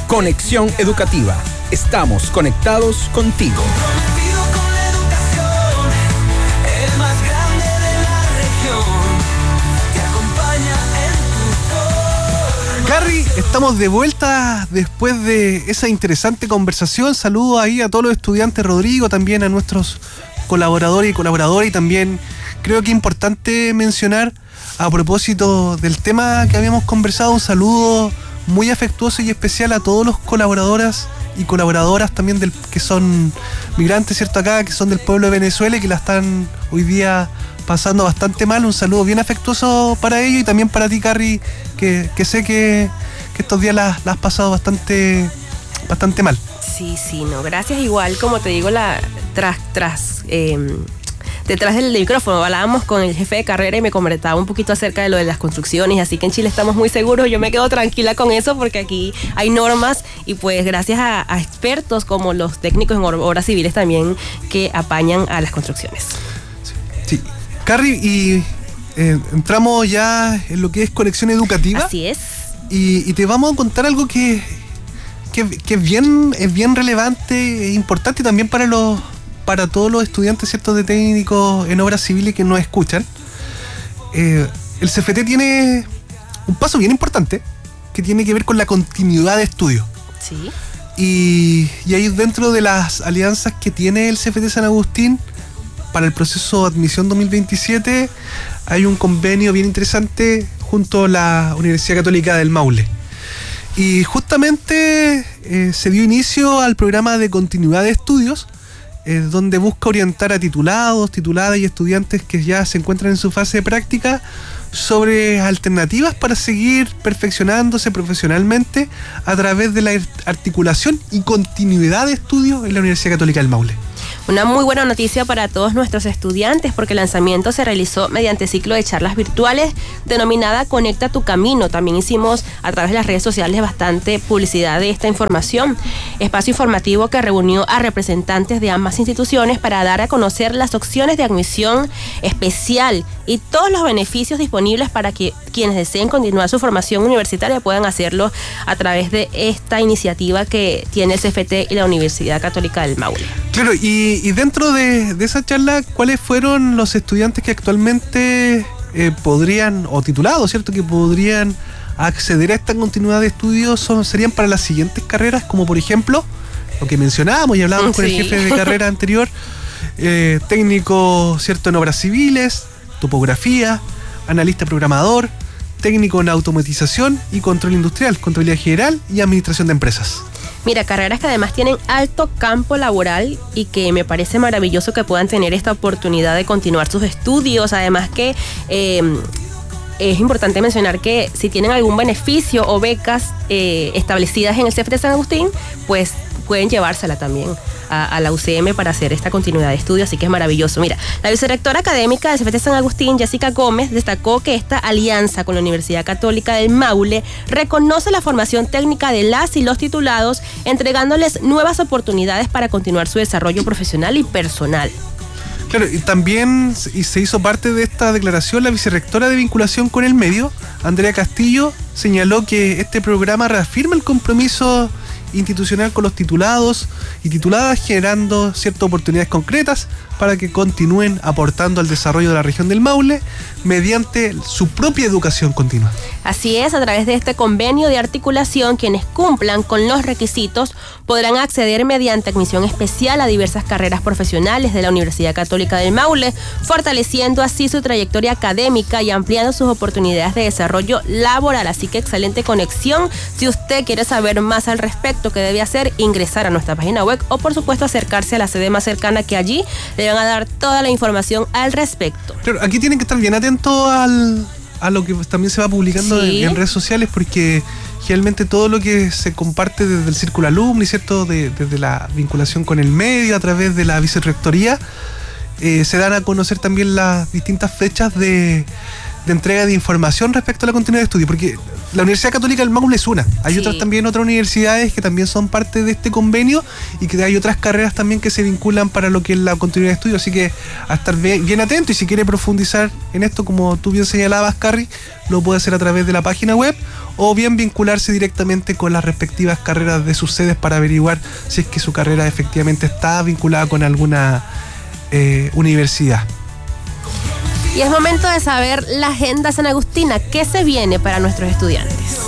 Conexión Educativa. Estamos conectados contigo. Comprometido con la educación, el más grande de la región, te acompaña en tu forma. Carrie, estamos de vuelta después de esa interesante conversación. Saludos ahí a todos los estudiantes, Rodrigo, también a nuestros colaboradores y colaboradoras, y también creo que es importante mencionar, a propósito del tema que habíamos conversado, un saludo muy afectuoso y especial a todos los colaboradoras y colaboradoras también que son migrantes, ¿cierto? Acá, que son del pueblo de Venezuela y que la están hoy día pasando bastante mal. Un saludo bien afectuoso para ellos y también para ti, Carrie, que sé que estos días la has pasado bastante mal. Sí, no, gracias. Igual, como te digo, detrás del micrófono hablábamos con el jefe de carrera y me comentaba un poquito acerca de lo de las construcciones, así que en Chile estamos muy seguros. Yo me quedo tranquila con eso porque aquí hay normas y pues gracias a expertos como los técnicos en obras civiles también que apañan a las construcciones. Sí. Carrie, y entramos ya en lo que es conexión educativa. Así es. Y te vamos a contar algo que es bien relevante e importante también para todos los estudiantes, ¿cierto?, de técnicos en obras civiles que nos escuchan. El CFT tiene un paso bien importante que tiene que ver con la continuidad de estudio. Sí. Y ahí, dentro de las alianzas que tiene el CFT San Agustín para el proceso de admisión 2027, hay un convenio bien interesante junto a la Universidad Católica del Maule. Y justamente se dio inicio al programa de continuidad de estudios, donde busca orientar a titulados, tituladas y estudiantes que ya se encuentran en su fase de práctica sobre alternativas para seguir perfeccionándose profesionalmente a través de la articulación y continuidad de estudios en la Universidad Católica del Maule. Una muy buena noticia para todos nuestros estudiantes porque el lanzamiento se realizó mediante ciclo de charlas virtuales denominada Conecta tu Camino. También hicimos a través de las redes sociales bastante publicidad de esta información. Espacio informativo que reunió a representantes de ambas instituciones para dar a conocer las opciones de admisión especial y todos los beneficios disponibles para que quienes deseen continuar su formación universitaria puedan hacerlo a través de esta iniciativa que tiene el CFT y la Universidad Católica del Maule. Claro, y dentro de esa charla, ¿cuáles fueron los estudiantes que actualmente podrían, o titulados, ¿cierto?, que podrían acceder a esta continuidad de estudios? Serían para las siguientes carreras, como por ejemplo, lo que mencionábamos y hablábamos con el jefe de carrera anterior, técnico, ¿cierto?, en obras civiles, topografía, analista programador, técnico en automatización y control industrial, contabilidad general y administración de empresas. Mira, carreras que además tienen alto campo laboral y que me parece maravilloso que puedan tener esta oportunidad de continuar sus estudios. Además que es importante mencionar que si tienen algún beneficio o becas establecidas en el CFT San Agustín, pues pueden llevársela también a la UCM para hacer esta continuidad de estudio, así que es maravilloso. Mira, la vicerrectora académica del CFT San Agustín, Jessica Gómez, destacó que esta alianza con la Universidad Católica del Maule reconoce la formación técnica de las y los titulados, entregándoles nuevas oportunidades para continuar su desarrollo profesional y personal. Claro, y también se hizo parte de esta declaración la vicerrectora de vinculación con el medio, Andrea Castillo, señaló que este programa reafirma el compromiso institucional con los titulados y tituladas, generando ciertas oportunidades concretas para que continúen aportando al desarrollo de la región del Maule mediante su propia educación continua. Así es, a través de este convenio de articulación, quienes cumplan con los requisitos podrán acceder mediante admisión especial a diversas carreras profesionales de la Universidad Católica del Maule, fortaleciendo así su trayectoria académica y ampliando sus oportunidades de desarrollo laboral. Así que excelente conexión. Si usted quiere saber más al respecto, ¿qué debe hacer? Ingresar a nuestra página web o por supuesto acercarse a la sede más cercana, que allí le van a dar toda la información al respecto. Claro, aquí tienen que estar bien atentos a lo que también se va publicando en redes sociales, porque generalmente todo lo que se comparte desde el círculo alumni, ¿cierto?, desde la vinculación con el medio a través de la vicerrectoría, se dan a conocer también las distintas fechas de de entrega de información respecto a la continuidad de estudio, porque la Universidad Católica del Maule es una. Hay Sí. otras universidades que también son parte de este convenio y que hay otras carreras también que se vinculan para lo que es la continuidad de estudio, así que a estar bien atento, y si quiere profundizar en esto, como tú bien señalabas, Carrie, lo puede hacer a través de la página web o bien vincularse directamente con las respectivas carreras de sus sedes para averiguar si es que su carrera efectivamente está vinculada con alguna universidad. Y es momento de saber la agenda sanagustina. ¿Qué se viene para nuestros estudiantes?